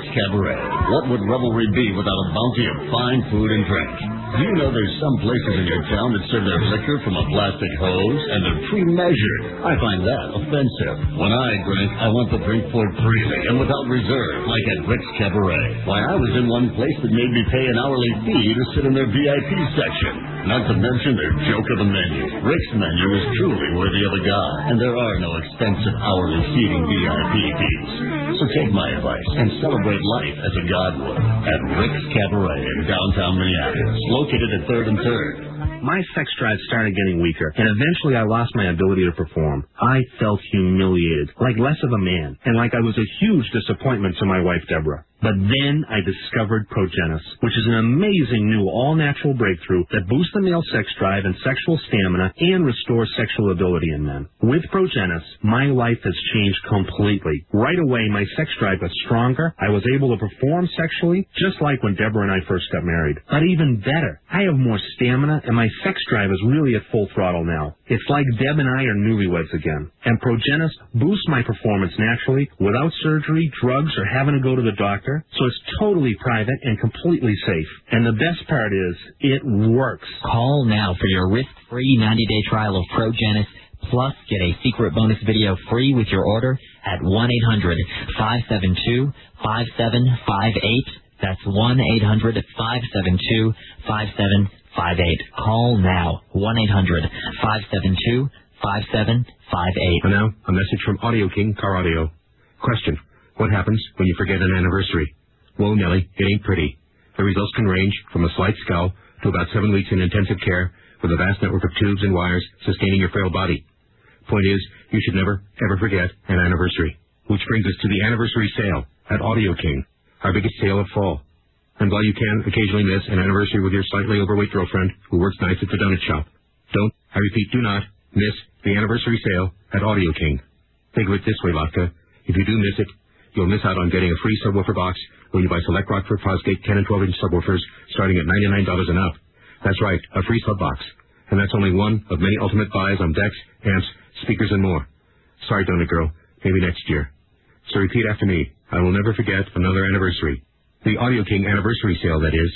Cabaret. What would revelry be without a bounty of fine food and drink? Do you know there's some places in your town that serve their liquor from a plastic hose and they're pre-measured? I find that offensive. When I drink, I want to drink poured freely and without reserve, like at Rick's Cabaret. Why, I was in one place that made me pay an hourly fee to sit in their VIP section. Not to mention their joke of a menu. Rick's menu is truly worthy of a god, and there are no expensive hourly seating VIP fees. So take my advice and celebrate life as a god would at Rick's Cabaret in downtown Minneapolis, located at 3rd and 3rd. My sex drive started getting weaker, and eventually I lost my ability to perform. I felt humiliated, like less of a man, and like I was a huge disappointment to my wife, Deborah. But then I discovered Progenis, which is an amazing new all-natural breakthrough that boosts the male sex drive and sexual stamina and restores sexual ability in men. With Progenis, my life has changed completely. Right away, my sex drive got stronger. I was able to perform sexually, just like when Deborah and I first got married. But even better, I have more stamina, and my sex drive is really at full throttle now. It's like Deb and I are newlyweds again. And Progenis boosts my performance naturally, without surgery, drugs, or having to go to the doctor. So it's totally private and completely safe. And the best part is, it works. Call now for your risk-free 90-day trial of Progenis. Plus, get a secret bonus video free with your order at 1-800-572-5758. That's 1-800-572-5758. Call now. 1-800-572-5758. And now, a message from Audio King Car Audio. Question. What happens when you forget an anniversary? Whoa, Nelly, it ain't pretty. The results can range from a slight scowl to about 7 weeks in intensive care with a vast network of tubes and wires sustaining your frail body. Point is, you should never, ever forget an anniversary. Which brings us to the anniversary sale at Audio King, our biggest sale of fall. And while you can occasionally miss an anniversary with your slightly overweight girlfriend who works nights at the donut shop, don't, I repeat, do not miss the anniversary sale at Audio King. Think of it this way, Latka. If you do miss it, you'll miss out on getting a free subwoofer box when you buy select Rockford Fosgate 10 and 12-inch subwoofers starting at $99 and up. That's right, a free sub box. And that's only one of many ultimate buys on decks, amps, speakers, and more. Sorry, Donut Girl. Maybe next year. So repeat after me. I will never forget another anniversary. The Audio King anniversary sale, that is.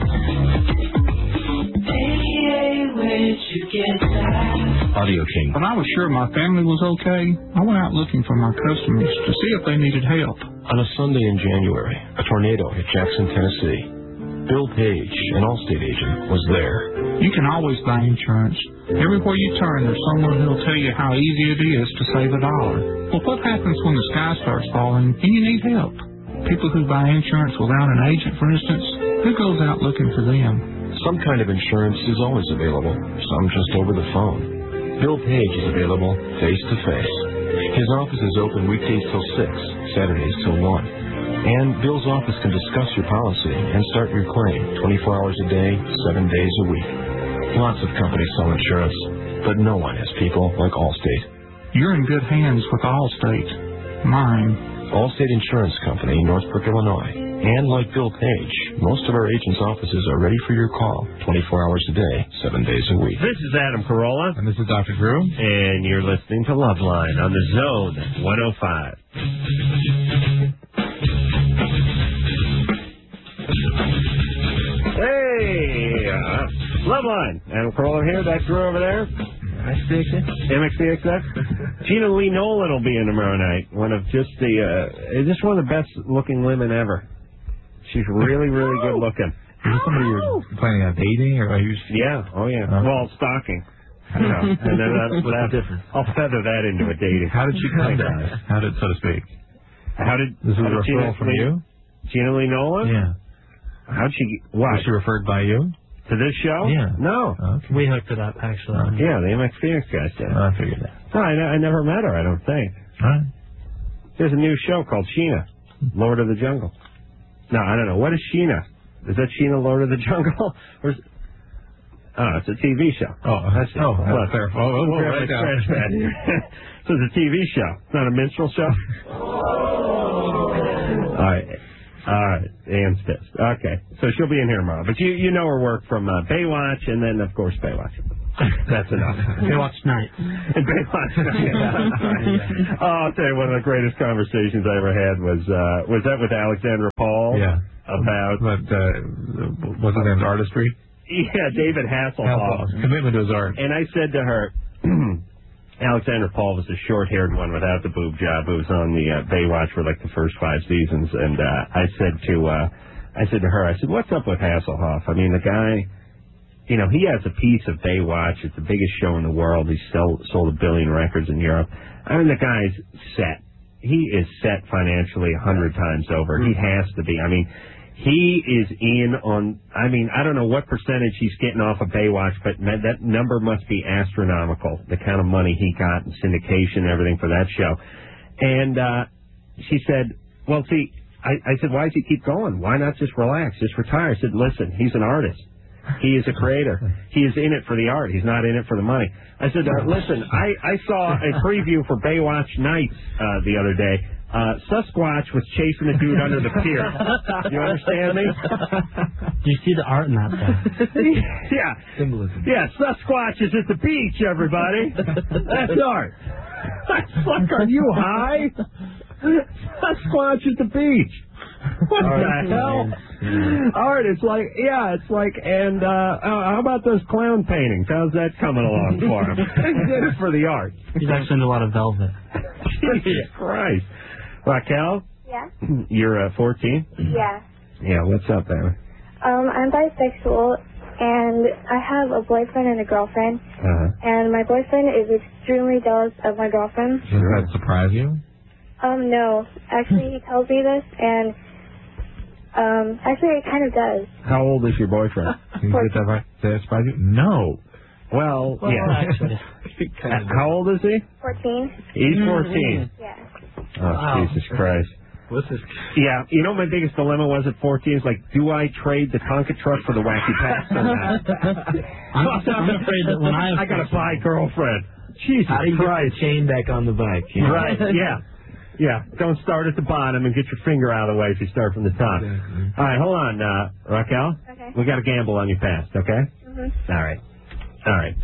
Audio King. When I was sure my family was okay, I went out looking for my customers to see if they needed help. On a Sunday in January, a tornado hit Jackson, Tennessee. Bill Page, an Allstate agent, was there. You can always buy insurance. Everywhere you turn, there's someone who'll tell you how easy it is to save $1. Well, what happens when the sky starts falling and you need help? People who buy insurance without an agent, for instance, who goes out looking for them? Some kind of insurance is always available, some just over the phone. Bill Page is available face-to-face. His office is open weekdays till 6, Saturdays till 1. And Bill's office can discuss your policy and start your claim 24 hours a day, 7 days a week. Lots of companies sell insurance, but no one has people like Allstate. You're in good hands with Allstate. Mine. Allstate Insurance Company, Northbrook, Illinois. And like Bill Page, most of our agents' offices are ready for your call 24 hours a day, 7 days a week. This is Adam Carolla. And this is Dr. Drew. And you're listening to Loveline on the Zone 105. Hey, Loveline. Adam Carolla here. Dr. Drew over there. MXPXX. Gina Lee Nolan will be in tomorrow night. One of just one of the best looking women ever. She's really, really good looking. Is this somebody you're planning on dating, or are you? Yeah. Oh yeah. Well, stalking. And then I'll feather that into a dating. How did she come to us? How did, so to speak? This is a referral from you? Gina Lee Nolan? Yeah. How'd she? Why? Was she referred by you? To this show? Yeah. No. Okay. We hooked it up, actually. Yeah, the MX Phoenix guys did. I figured that. No, I never met her, I don't think. All right. There's a new show called Sheena, Lord of the Jungle. No, I don't know. What is Sheena? Is that Sheena, Lord of the Jungle? Or is... Oh, it's a TV show. Oh, that's fair. Right down. So it's a TV show. It's not a minstrel show? All right. Ann's pissed. Okay. So she'll be in here tomorrow. But you know her work from Baywatch and then, of course, Baywatch. That's enough. Baywatch Night. And Baywatch Night. Oh, I'll tell you, one of the greatest conversations I ever had was that with Alexandra Paul? Yeah. About... what's his name's artistry? Yeah, David Hasselhoff. Commitment to his art. And I said to her, Alexandra Paul was the short-haired one without the boob job who was on the Baywatch for like the first 5 seasons. And I said to her, what's up with Hasselhoff? I mean, the guy... You know, he has a piece of Baywatch. It's the biggest show in the world. He's sold 1 billion records in Europe. I mean, the guy's set. He is set financially 100 times over. He has to be. I mean, he is in on, I mean, I don't know what percentage he's getting off of Baywatch, but that number must be astronomical, the kind of money he got in syndication and everything for that show. And she said, well, see, I said, why does he keep going? Why not just relax, just retire? I said, listen, he's an artist. He is a creator. He is in it for the art. He's not in it for the money. I said, listen, I saw a preview for Baywatch Nights the other day. Sasquatch was chasing the dude under the pier. You understand me? Do you see the art in that, though? Yeah. Symbolism. Yeah, Sasquatch is at the beach, everybody. That's art. Fuck, are you high? Sasquatch at the beach. What the hell? Art, it's like, and how about those clown paintings? How's that coming along for him? He did it for the art. He's actually into a lot of velvet. Jesus Christ. Raquel? Yeah. You're 14? Yeah. Yeah, what's up, man? I'm bisexual, and I have a boyfriend and a girlfriend. And my boyfriend is extremely jealous of my girlfriend. Does that surprise you? No. Actually, he tells me this, and actually, it kind of does. How old is your boyfriend? Does that surprise you? No. Well, yeah. Actually. How old is he? 14. He's 14. Yeah. Oh, Wow. Jesus Christ. What's this? Yeah, you know my biggest dilemma was at 14 is like, do I trade the Tonka truck for the wacky pass or not? I'm afraid that when I got a bi girlfriend. Jesus How do you Christ. get the chain back on the bike? Right, yeah. Yeah, don't start at the bottom and get your finger out of the way if you start from the top. Exactly. All right, hold on, Raquel. Okay. We got to gamble on your past, okay? Mm-hmm. All right. All right.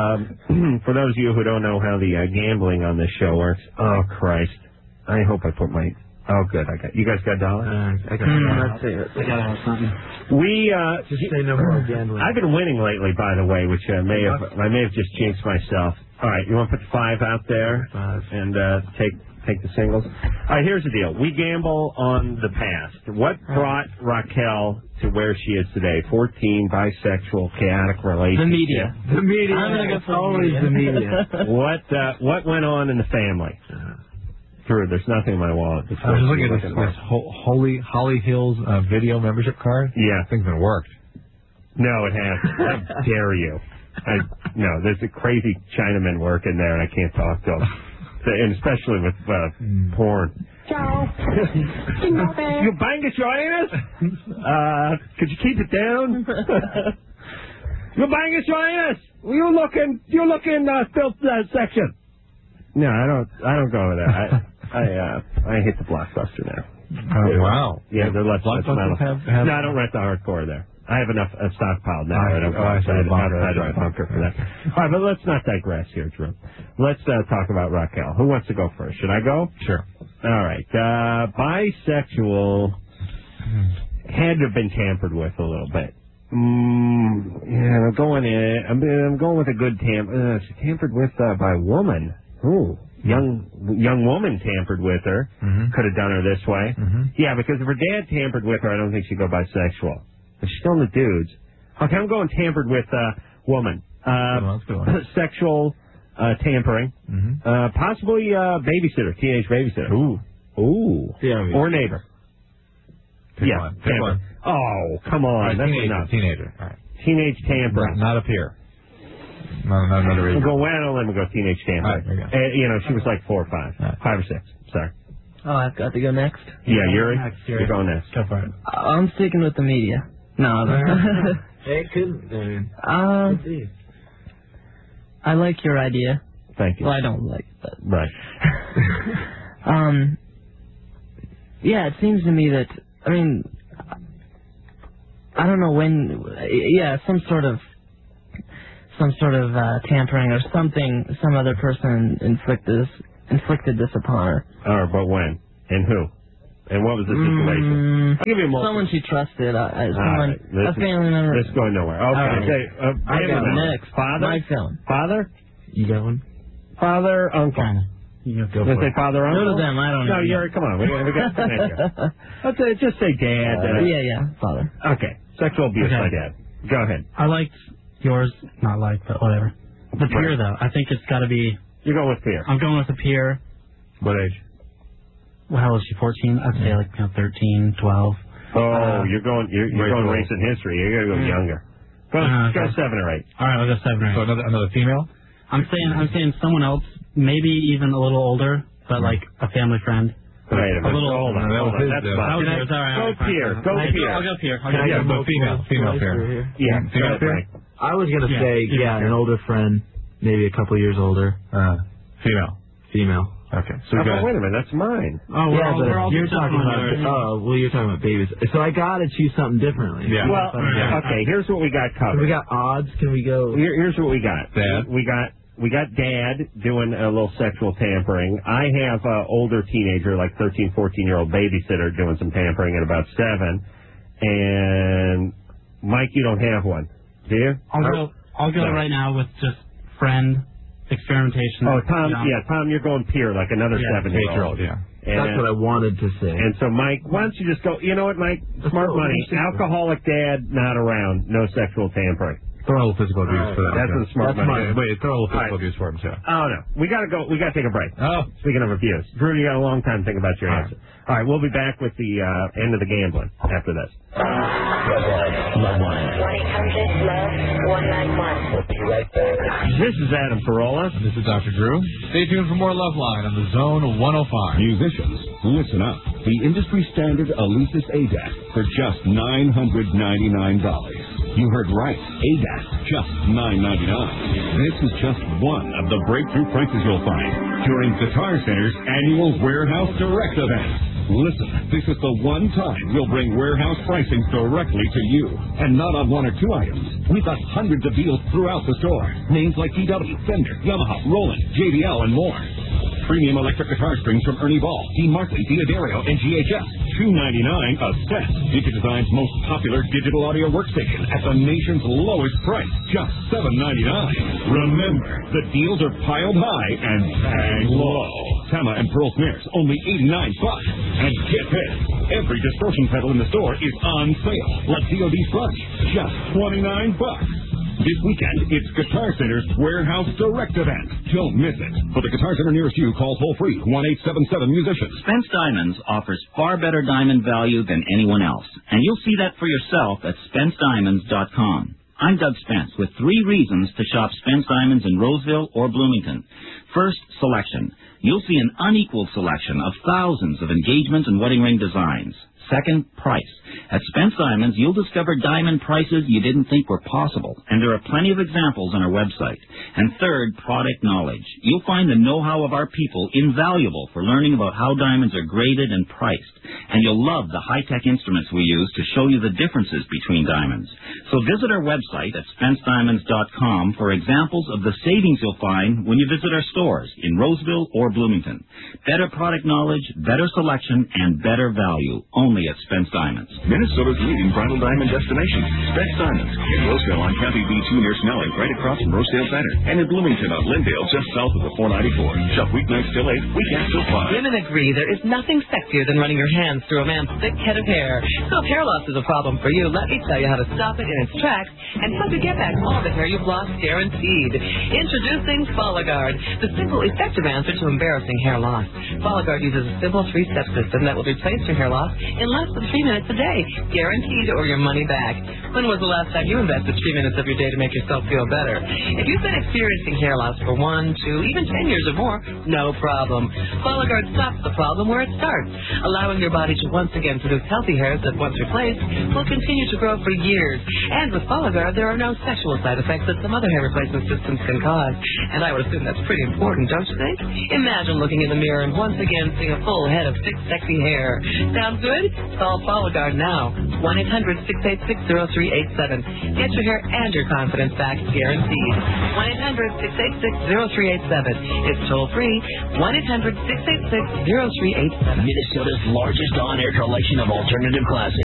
For those of you who don't know how the gambling on this show works, oh, Christ. I hope I put my... Oh, good. You guys got dollars? I got Let's see. I gotta have something. Just say no more gambling. I've been winning lately, by the way, which I may have just jinxed myself. All right, you want to put the 5 out there and take the singles? All right, here's the deal. We gamble on the past. What brought Raquel to where she is today? 14, bisexual, chaotic relationship. The media. The media. I'm gonna go for always the media. What went on in the family? Drew, there's nothing in my wallet. I was just looking at this Holly Hills video membership card. Yeah. Thing's been worked. No, it hasn't. How dare you? No, there's a crazy Chinaman working there, and I can't talk to him. And especially with porn. Ciao. You bang join us? Could you keep it down? You bang join us? You looking filth section? No, I don't go over there. I hit the Blockbuster now. Oh, wow. Yeah, they're less metal. Have No, I don't rent the hardcore there. I have enough stockpiled now. I don't go I see. outside That's the bunker for that. All right, but let's not digress here, Drew. Let's talk about Raquel. Who wants to go first? Should I go? Sure. All right. Bisexual had to have been tampered with a little bit. Yeah, I'm going with a good tampered with by a woman. Ooh. Young woman tampered with her. Could have done her this way. Yeah, because if her dad tampered with her, I don't think she'd go bisexual. But she's still in the dudes. Okay, I'm going tampered with woman. Sexual tampering. Possibly babysitter, teenage babysitter. Ooh. Yeah, or neighbor. Pick one. Oh, come on. That's enough. Teenager. All right. Teenage tampering. Not up here. No, another reason. We'll go well, let me go teenage tampering. All right, she was like 4 or 5. Right. 5 or 6. Sorry. Oh, I've got to go next? Yeah, Yuri. You're going next. Go for it. I'm sticking with the media. No. It could. I like your idea. Thank you. Well, I don't like it, but... Right. Yeah, it seems to me that, I don't know when, some some sort of tampering or something. Some other person inflicted this upon her. But when? And who? And what was the situation? I'll give you more. Someone she trusted. Someone, right. a family member. This is going nowhere. Okay. I got next. Father? My film. Father? You got one? Father, uncle. You go Let's for say father, uncle. Go to them. I don't know. No, you're. Come on. We got Let's say, just say dad. Father. Okay. Sexual abuse by dad. Go ahead. I liked yours. Not like, but whatever. The peer, though. I think it's got to be. You're going with peer. I'm going with the peer. What age? Well, how old is she? 14? I'd say like 13, 12. Oh, you're going recent history. You're going to go younger. Go 7 or 8. All right, I'll go 7 or 8. So another female? I'm saying someone else, maybe even a little older, but like a family friend. Wait a minute. A little older. That's fine. Go peer. I'll go peer. Female peer. Yeah. Female peer? I was going to say, an older friend, maybe a couple years older. Female. Okay. So wait a minute, that's mine. Oh, you're talking about. You're talking about babies. So I gotta choose something differently. Yeah. Well, okay. Here's what we got covered. We got odds. Can we go? Here's what we got. Dad. We got dad doing a little sexual tampering. I have an older teenager, like 13, 14-year-old babysitter doing some tampering at about 7. And Mike, you don't have one, do you? I'll go right now with just friend. Experimentation. Oh, Tom, Tom, you're going peer, like another 7-year-old. Yeah. That's what I wanted to say. And so, Mike, why don't you just go, you know what, Mike? Smart money. Alcoholic dad, not around. No sexual tampering. Throw a little physical abuse for that. That's what smart money. Wait, throw a little physical abuse for him, too. Oh, no. We got to take a break. Oh. Speaking of abuse. Drew, you got a long time to think about your answer. All right, we'll be back with the end of the gambling after this. Loveline. 1-800-LOVE-191. We'll be right back. This is Adam Carolla. This is Dr. Drew. Stay tuned for more Loveline on the Zone 105. Musicians, listen up. The industry standard Alesis ADAC for just $999. You heard right. ADAC, just $999. This is just one of the breakthrough prices you'll find during Guitar Center's annual Warehouse Direct event. Listen, this is the one time we'll bring warehouse pricing directly to you, and not on 1 or 2 items. We've got hundreds of deals throughout the store. Names like DW, Fender, Yamaha, Roland, JBL, and more. Premium electric guitar strings from Ernie Ball, D. Markley, D'Addario, and GHS. $299 a set. DigiDesign's most popular digital audio workstation at the nation's lowest price, just $799. Remember, the deals are piled high and bang low. Tama and Pearl Snares, only $89. And get this, every distortion pedal in the store is on sale, like DoD Sludge, just $29. This weekend, it's Guitar Center's Warehouse Direct event. Don't miss it. For the Guitar Center nearest you, call toll-free 1-877-MUSICIANS. Spence Diamonds offers far better diamond value than anyone else, and you'll see that for yourself at SpenceDiamonds.com. I'm Doug Spence with 3 reasons to shop Spence Diamonds in Roseville or Bloomington. First, selection. You'll see an unequaled selection of thousands of engagement and wedding ring designs. Second, price. At Spence Diamonds, you'll discover diamond prices you didn't think were possible, and there are plenty of examples on our website. And third, product knowledge. You'll find the know-how of our people invaluable for learning about how diamonds are graded and priced, and you'll love the high-tech instruments we use to show you the differences between diamonds. So visit our website at SpenceDiamonds.com for examples of the savings you'll find when you visit our stores in Roseville or Bloomington. Better product knowledge, better selection, and better value. Only at Spence Diamonds. Minnesota's leading bridal diamond destination, Spence Diamonds. In Roseville on County B2 near Snelling, right across from Rosedale Center. And in Bloomington on Lindale, just south of the 494. Shop weeknights till 8, weekends till 5. Women agree there is nothing sexier than running your hands through a man's thick head of hair. So if hair loss is a problem for you, let me tell you how to stop it in its tracks and help you get back all the hair you've lost guaranteed. Introducing Folligard, the simple, effective answer to embarrassing hair loss. Folligard uses a simple 3-step system that will replace your hair loss in less than 3 minutes a day, guaranteed, or your money back. When was the last time you invested 3 minutes of your day to make yourself feel better? If you've been experiencing hair loss for 1, 2, even 10 years or more, no problem. Folligard stops the problem where it starts, allowing your body to once again produce healthy hairs that, once replaced, will continue to grow for years. And with Folligard, there are no sexual side effects that some other hair replacement systems can cause. And I would assume that's pretty important, don't you think? Imagine looking in the mirror and once again seeing a full head of thick, sexy hair. Sounds good? Call Folligard now. 1-800-686-0387. Get your hair and your confidence back, guaranteed. 1-800-686-0387. It's toll free. 1-800-686-0387. Minnesota's largest on-air collection of alternative classics.